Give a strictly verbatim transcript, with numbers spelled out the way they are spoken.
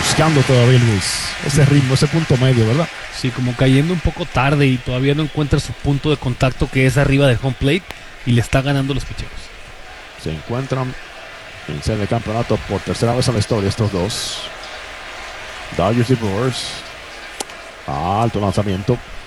buscando todavía Luis ese ritmo, ese punto medio, ¿verdad? Sí, como cayendo un poco tarde y todavía no encuentra su punto de contacto, que es arriba del home plate, y le está ganando los picheos. Se encuentran en serie de campeonato por tercera vez en la historia estos dos. Dodgers y Brewers. Alto lanzamiento.